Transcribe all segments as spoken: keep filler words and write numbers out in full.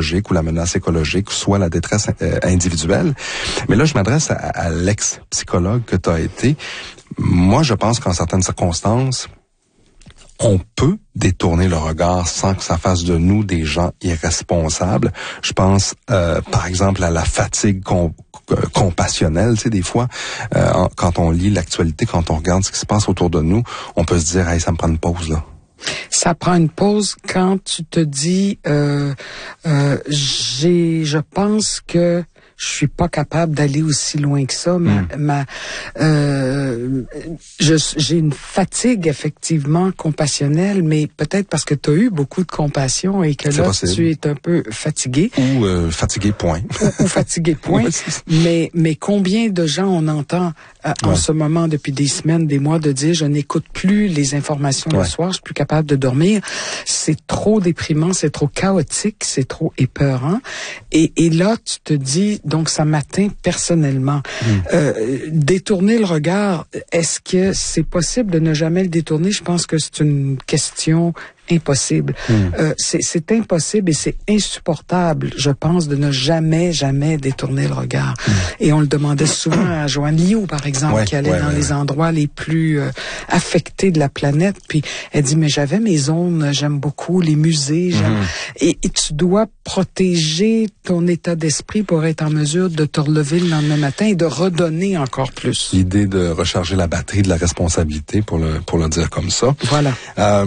écologique ou la menace écologique, soit la détresse euh, individuelle. Mais là, je m'adresse à, à l'ex-psychologue que tu as été. Moi, je pense qu'en certaines circonstances, on peut détourner le regard sans que ça fasse de nous des gens irresponsables. Je pense, euh, par exemple, à la fatigue com- compassionnelle. Tu sais, des fois, euh, en, quand on lit l'actualité, quand on regarde ce qui se passe autour de nous, on peut se dire, hey, ça me prend une pause, là. Ça prend une pause quand tu te dis, euh, euh, j'ai, je pense que je suis pas capable d'aller aussi loin que ça. Ma, mm. ma, euh, je, j'ai une fatigue effectivement compassionnelle, mais peut-être parce que tu as eu beaucoup de compassion et que c'est là possible. Tu es un peu fatigué. Ou euh, fatigué point. ou, ou fatigué point. mais mais combien de gens on entend euh, en ouais. ce moment depuis des semaines, des mois de dire je n'écoute plus les informations ouais. le soir, je suis plus capable de dormir. C'est trop déprimant, c'est trop chaotique, c'est trop épeurant. Et, et là tu te dis donc ça m'atteint personnellement. Mmh. Euh, détourner le regard, est-ce que c'est possible de ne jamais le détourner? Je pense que c'est une question impossible. Mmh. Euh, c'est, c'est impossible et c'est insupportable, je pense, de ne jamais, jamais détourner le regard. Mmh. Et on le demandait souvent à Joanne Liu, par exemple, ouais, qui allait ouais, dans ouais, les ouais. endroits les plus euh, affectés de la planète. Puis elle dit, mais j'avais mes zones, j'aime beaucoup les musées. J'aime... Mmh. Et, et tu dois protéger ton état d'esprit pour être en mesure de te relever le lendemain matin et de redonner encore plus. L'idée de recharger la batterie de la responsabilité, pour le, pour le dire comme ça. Voilà. Euh,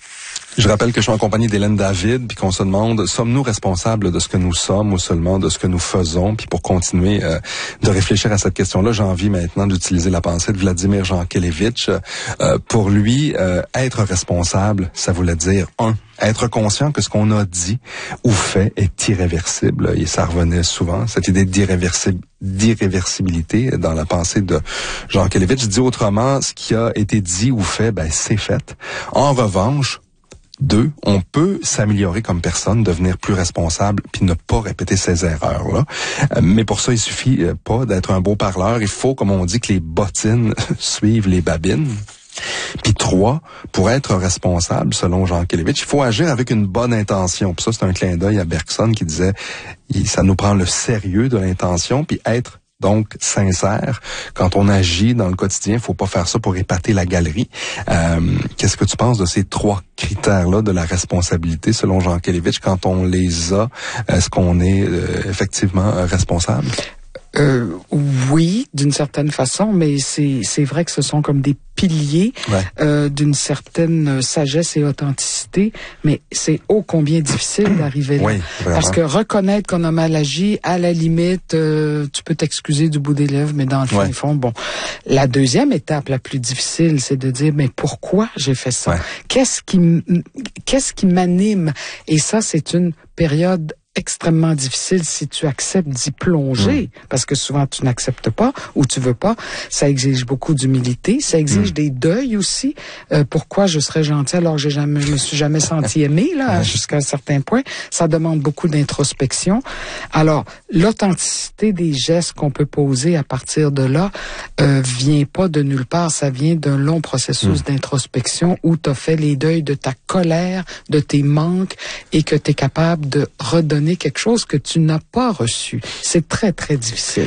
Je rappelle que je suis en compagnie d'Hélène David, puis qu'on se demande, sommes-nous responsables de ce que nous sommes ou seulement de ce que nous faisons? Puis pour continuer euh, de réfléchir à cette question-là, j'ai envie maintenant d'utiliser la pensée de Vladimir Jankélévitch. Euh, pour lui, euh, être responsable, ça voulait dire, un, être conscient que ce qu'on a dit ou fait est irréversible. Et ça revenait souvent, cette idée d'irréversibilité. d'irréversibilité dans la pensée de Jankélévitch. Dit autrement, ce qui a été dit ou fait, ben c'est fait. En revanche, deux, on peut s'améliorer comme personne, devenir plus responsable, puis ne pas répéter ces erreurs-là. Euh, mais pour ça, il suffit euh, pas d'être un beau parleur. Il faut, comme on dit, que les bottines suivent les babines. Puis trois, pour être responsable, selon Jankélévitch, il faut agir avec une bonne intention. Puis ça, c'est un clin d'œil à Bergson qui disait, ça nous prend le sérieux de l'intention, puis être donc sincère. Quand on agit dans le quotidien, il faut pas faire ça pour épater la galerie. Euh, qu'est-ce que tu penses de ces trois critères-là de la responsabilité, selon Jankélévitch? Quand on les a, est-ce qu'on est euh, effectivement euh, responsable? Euh, oui, d'une certaine façon, mais c'est c'est vrai que ce sont comme des piliers ouais. euh, d'une certaine sagesse et authenticité, mais c'est ô combien difficile d'arriver là. Oui, parce que reconnaître qu'on a mal agi, à la limite, euh, tu peux t'excuser du bout des lèvres, mais dans le ouais. fond, bon. La deuxième étape, la plus difficile, c'est de dire, mais pourquoi j'ai fait ça? Ouais. Qu'est-ce qui, qu'est-ce qui m'anime? Et ça, c'est une période extrêmement difficile si tu acceptes d'y plonger, mmh. parce que souvent tu n'acceptes pas ou tu veux pas. Ça exige beaucoup d'humilité, ça exige mmh. des deuils aussi. Euh, pourquoi je serais gentil alors que j'ai jamais, je me suis jamais senti aimé là, jusqu'à un certain point. Ça demande beaucoup d'introspection. Alors, l'authenticité des gestes qu'on peut poser à partir de là euh, vient pas de nulle part. Ça vient d'un long processus mmh. d'introspection où tu as fait les deuils de ta colère, de tes manques et que tu es capable de redonner quelque chose que tu n'as pas reçu. C'est très, très difficile.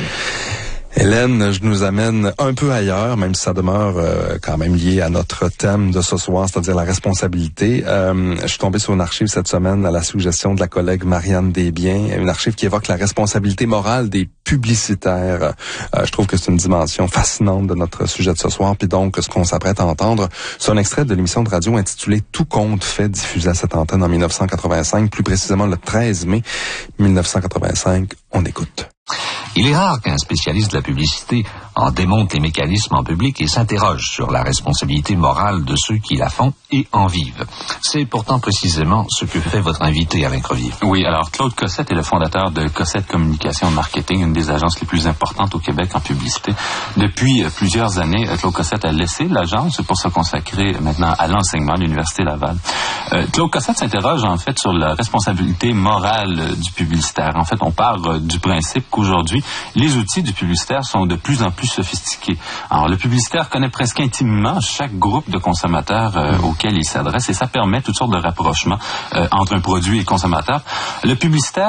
Hélène, je nous amène un peu ailleurs, même si ça demeure euh, quand même lié à notre thème de ce soir, c'est-à-dire la responsabilité. Euh, je suis tombé sur une archive cette semaine à la suggestion de la collègue Marianne Desbiens, une archive qui évoque la responsabilité morale des publicitaires. Euh, je trouve que c'est une dimension fascinante de notre sujet de ce soir. Puis donc, ce qu'on s'apprête à entendre, c'est un extrait de l'émission de radio intitulée « Tout compte fait », diffusée à cette antenne en dix-neuf cent quatre-vingt-cinq, plus précisément le treize mai dix-neuf cent quatre-vingt-cinq. On écoute. Il est rare qu'un spécialiste de la publicité en démonte les mécanismes en public et s'interroge sur la responsabilité morale de ceux qui la font et en vivent. C'est pourtant précisément ce que fait votre invité, Alain Crevier. Oui, alors Claude Cossette est le fondateur de Cossette Communication Marketing, une des agences les plus importantes au Québec en publicité. Depuis plusieurs années, Claude Cossette a laissé l'agence pour se consacrer maintenant à l'enseignement à l'Université Laval. Euh, Claude Cossette s'interroge en fait sur la responsabilité morale du publicitaire. En fait, on part du principe qu'aujourd'hui, les outils du publicitaire sont de plus en plus sophistiqués. Alors, le publicitaire connaît presque intimement chaque groupe de consommateurs euh, auquel il s'adresse et ça permet toutes sortes de rapprochements euh, entre un produit et le consommateur. Le publicitaire